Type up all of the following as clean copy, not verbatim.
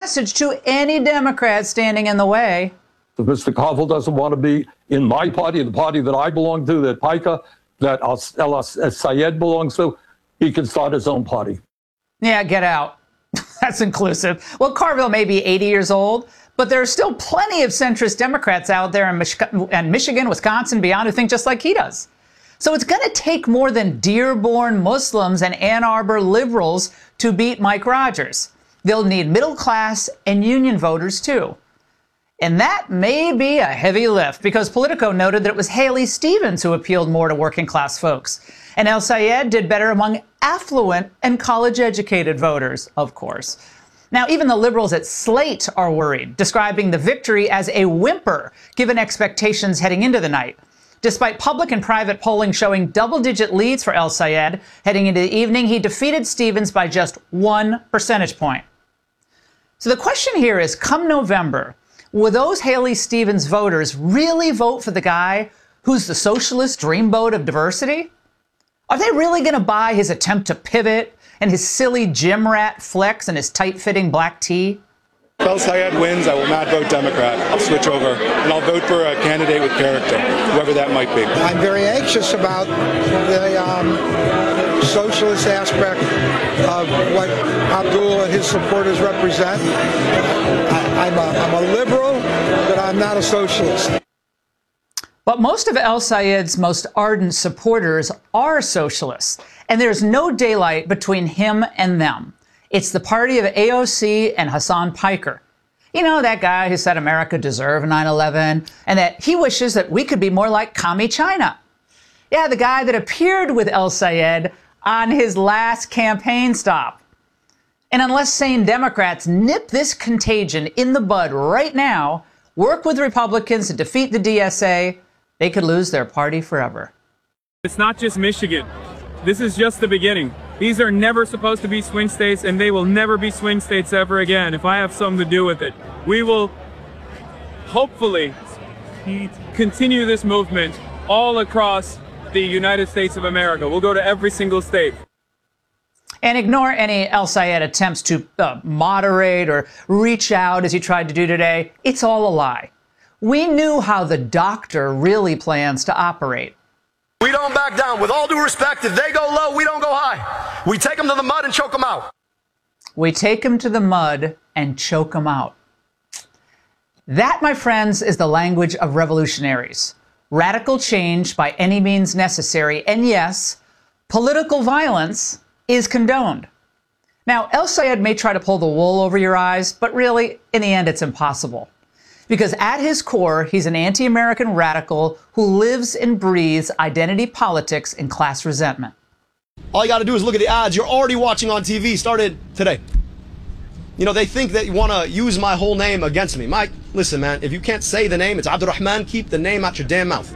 message to any Democrat standing in the way. If Mr. Koval doesn't want to be in my party, the party that I belong to, that Pica, that El-Sayed belongs to, he can start his own party. Yeah, get out. That's inclusive. Well, Carville may be 80 years old, but there are still plenty of centrist Democrats out there in Michigan, Wisconsin, beyond who think just like he does. So it's going to take more than Dearborn Muslims and Ann Arbor liberals to beat Mike Rogers. They'll need middle class and union voters, too. And that may be a heavy lift, because Politico noted that it was Haley Stevens who appealed more to working class folks. And El-Sayed did better among affluent and college-educated voters, of course. Now, even the liberals at Slate are worried, describing the victory as a whimper, given expectations heading into the night. Despite public and private polling showing double-digit leads for El-Sayed heading into the evening, he defeated Stevens by just 1 percentage point. So the question here is, come November, will those Haley Stevens voters really vote for the guy who's the socialist dreamboat of diversity? Are they really going to buy his attempt to pivot and his silly gym rat flex and his tight-fitting black tee? If El-Sayed wins, I will not vote Democrat. I'll switch over, and I'll vote for a candidate with character, whoever that might be. I'm very anxious about the socialist aspect of what Abdul and his supporters represent. I'm a liberal, but I'm not a socialist. But most of El-Sayed's most ardent supporters are socialists, and there's no daylight between him and them. It's the party of AOC and Hassan Piker. You know, that guy who said America deserved 9/11 and that he wishes that we could be more like commie China. Yeah, the guy that appeared with El-Sayed on his last campaign stop. And unless sane Democrats nip this contagion in the bud right now, work with Republicans to defeat the DSA, they could lose their party forever. It's not just Michigan. This is just the beginning. These are never supposed to be swing states, and they will never be swing states ever again if I have something to do with it. We will hopefully continue this movement all across the United States of America. We'll go to every single state. And ignore any El-Sayed attempts to moderate or reach out as he tried to do today. It's all a lie. We knew how the doctor really plans to operate. We don't back down. With all due respect, if they go low, we don't go high. We take them to the mud and choke them out. We take them to the mud and choke them out. That, my friends, is the language of revolutionaries. Radical change by any means necessary. And yes, political violence is condoned. Now, El-Sayed may try to pull the wool over your eyes, but really, in the end, it's impossible. Because at his core, he's an anti-American radical who lives and breathes identity politics and class resentment. All you got to do is look at the ads you're already watching on TV, started today. You know, they think that you want to use my whole name against me. Mike, listen, man, if you can't say the name, it's Abdurrahman, keep the name out your damn mouth.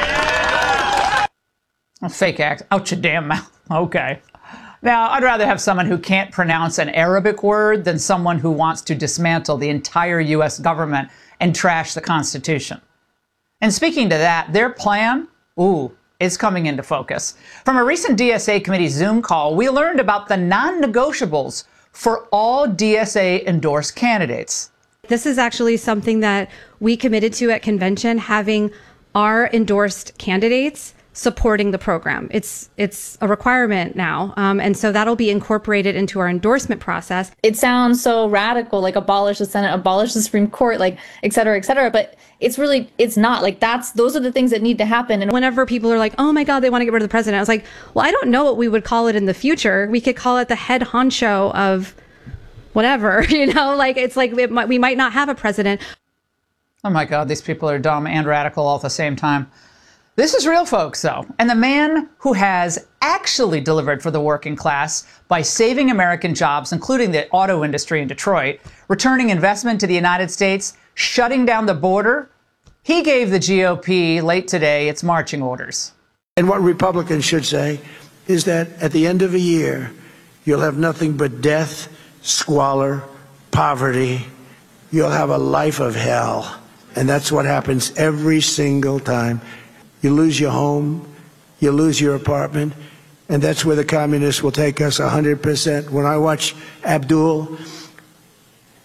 Yeah. A fake act, out your damn mouth. Okay. Now, I'd rather have someone who can't pronounce an Arabic word than someone who wants to dismantle the entire U.S. government and trash the Constitution. And speaking to that, their plan, is coming into focus. From a recent DSA committee Zoom call, we learned about the non-negotiables for all DSA-endorsed candidates. This is actually something that we committed to at convention, having our endorsed candidates supporting the program. It's a requirement now. And so that'll be incorporated into our endorsement process. It sounds so radical, like abolish the Senate, abolish the Supreme Court, like et cetera, but it's not. Like those are the things that need to happen. And whenever people are like, oh my God, they want to get rid of the president, I was like, well, I don't know what we would call it in the future. We could call it the head honcho of whatever, like it's like we might not have a president. Oh my God, these people are dumb and radical all at the same time. This is real, folks, though. And the man who has actually delivered for the working class by saving American jobs, including the auto industry in Detroit, returning investment to the United States, shutting down the border, he gave the GOP late today its marching orders. And what Republicans should say is that at the end of a year, you'll have nothing but death, squalor, poverty. You'll have a life of hell. And that's what happens every single time. You lose your home, you lose your apartment, and that's where the communists will take us 100%. When I watch Abdul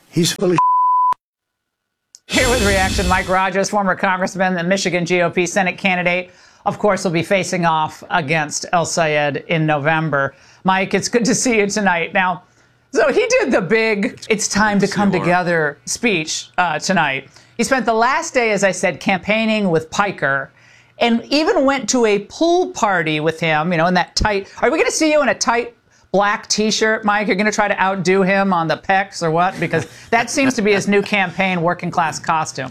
He's fully. Here with reaction, Mike Rogers, former congressman and Michigan GOP Senate candidate, of course, will be facing off against El Sayed in November. Mike, it's good to see you tonight. Now, so he did the big "it's time to come together" speech tonight. He spent the last day, as I said, campaigning with Piker, and even went to a pool party with him, you know, in that tight. Are we going to see you in a tight black T-shirt, Mike? You're going to try to outdo him on the pecs or what? Because that seems to be his new campaign working class costume.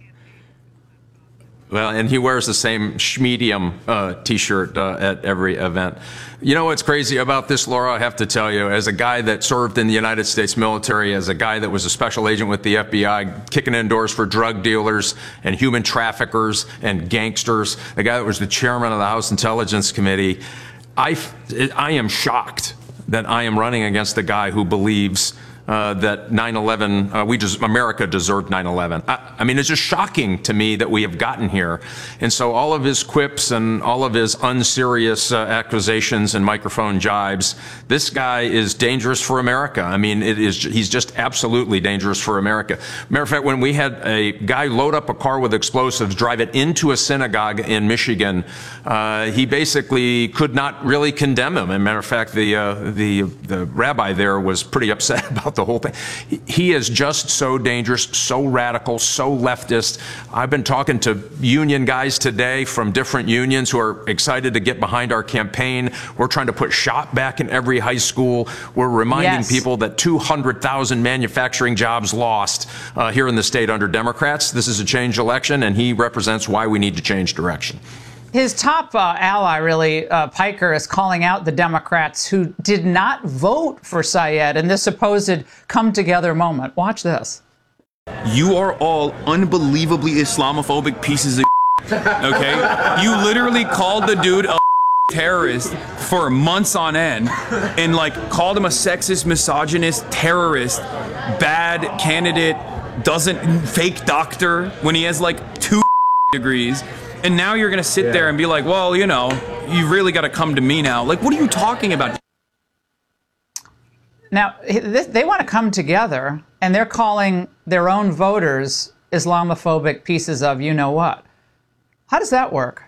Well, and he wears the same Schmedium T-shirt at every event. You know what's crazy about this, Laura? I have to tell you, as a guy that served in the United States military, as a guy that was a special agent with the FBI, kicking in doors for drug dealers and human traffickers and gangsters, the guy that was the chairman of the House Intelligence Committee, I am shocked that I am running against the guy who believes that 9/11, America deserved 9/11. I mean, it's just shocking to me that we have gotten here. And so all of his quips and all of his unserious accusations and microphone jibes, this guy is dangerous for America. I mean, he's just absolutely dangerous for America. Matter of fact, when we had a guy load up a car with explosives, drive it into a synagogue in Michigan, he basically could not really condemn him. As a matter of fact, the rabbi there was pretty upset about the whole thing. He is just so dangerous, so radical, so leftist. I've been talking to union guys today from different unions who are excited to get behind our campaign. We're trying to put SHOP back in every high school. We're reminding people that 200,000 manufacturing jobs lost here in the state under Democrats. This is a change election, and he represents why we need to change direction. His top ally, really, Piker, is calling out the Democrats who did not vote for Sayed in this supposed come-together moment. Watch this. You are all unbelievably Islamophobic pieces of okay? You literally called the dude a terrorist for months on end and, like, called him a sexist, misogynist, terrorist, bad candidate, fake doctor when he has, like, 2 degrees. And now you're going to sit there and be like, well, you know, you really got to come to me now. Like, what are you talking about? Now, they want to come together, and they're calling their own voters Islamophobic pieces of you-know-what. How does that work?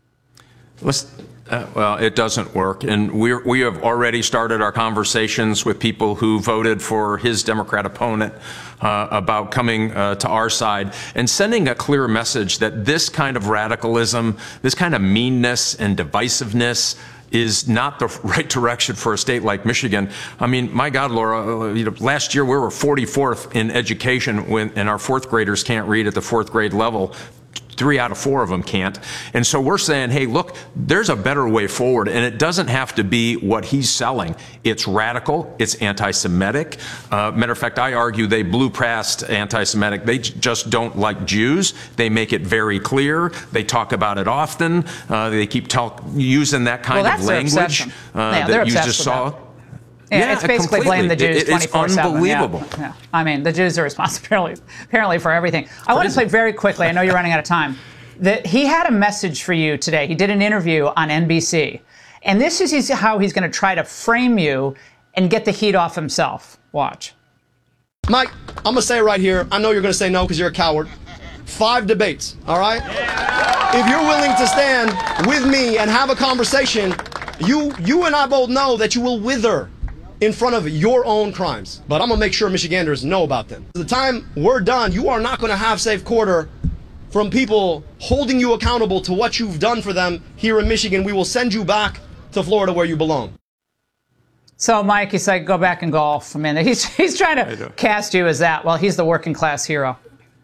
Well, it doesn't work. And we have already started our conversations with people who voted for his Democrat opponent about coming to our side and sending a clear message that this kind of radicalism, this kind of meanness and divisiveness is not the right direction for a state like Michigan. I mean, my God, Laura, you know, last year we were 44th in education and our 4th graders can't read at the 4th grade level. 3 out of 4 of them can't. And so we're saying, hey, look, there's a better way forward, and it doesn't have to be what he's selling. It's radical. It's anti-Semitic. Matter of fact, I argue they blew past anti-Semitic. They just don't like Jews. They make it very clear. They talk about it often. They keep using that kind of language that you just saw. Yeah, it's basically blame the Jews 24/7. It's unbelievable. Yeah. I mean, the Jews are responsible apparently for everything. I want to play very quickly. I know you're running out of time. That he had a message for you today. He did an interview on NBC, and this is how he's going to try to frame you and get the heat off himself. Watch. Mike, I'm gonna say it right here. I know you're gonna say no because you're a coward. 5 debates, all right? If you're willing to stand with me and have a conversation, you and I both know that you will wither in front of your own crimes. But I'm gonna make sure Michiganders know about them. By the time we're done, you are not gonna have safe quarter from people holding you accountable to what you've done for them here in Michigan. We will send you back to Florida where you belong. So, Mike, he's like, go back and golf. I mean, he's trying to cast you as that. Well, he's the working class hero.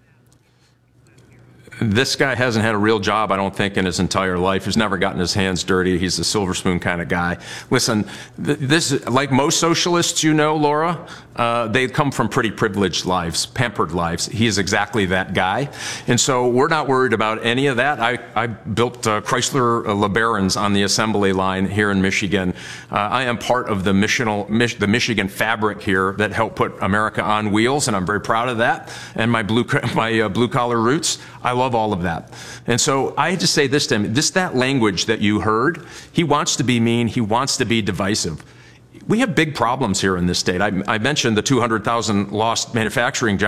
This guy hasn't had a real job, I don't think, in his entire life. He's never gotten his hands dirty. He's a silver spoon kind of guy. Listen, this, like most socialists, you know, Laura, they come from pretty privileged lives, pampered lives. He is exactly that guy. And so we're not worried about any of that. I built Chrysler LeBarons on the assembly line here in Michigan. I am part of the Michigan fabric here that helped put America on wheels, and I'm very proud of that. And my blue collar roots, I love all of that. And so I just say this to him, that language that you heard, he wants to be mean, he wants to be divisive. we have big problems here in this state. I mentioned the 200,000 lost manufacturing jobs.